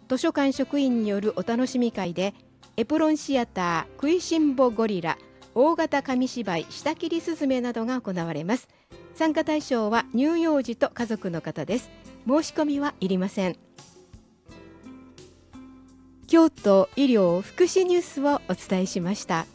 図書館職員によるお楽しみ会で、エプロンシアター食いしん坊ゴリラ、大型紙芝居下切りすずめなどが行われます。参加対象は乳幼児と家族の方です。申し込みはいりません。京都医療福祉ニュースをお伝えしました。